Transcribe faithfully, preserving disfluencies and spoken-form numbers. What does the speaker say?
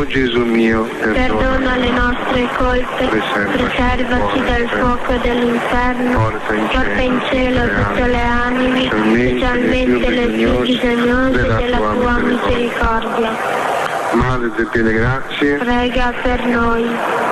O Gesù mio, perdona, perdona le nostre colpe, preservaci dal fuoco dell'inferno, porta in cielo tutte le anime, specialmente le più bisognose della tua misericordia. Madre di piene grazie, Prega per noi.